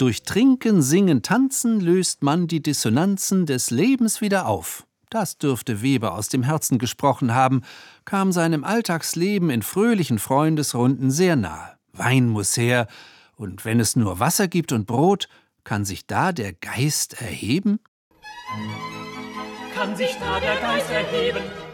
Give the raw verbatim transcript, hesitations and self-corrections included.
Durch Trinken, Singen, Tanzen löst man die Dissonanzen des Lebens wieder auf. Das dürfte Weber aus dem Herzen gesprochen haben, kam seinem Alltagsleben in fröhlichen Freundesrunden sehr nahe. Wein muss her, und wenn es nur Wasser gibt und Brot, kann sich da der Geist erheben? Kann sich da der Geist erheben?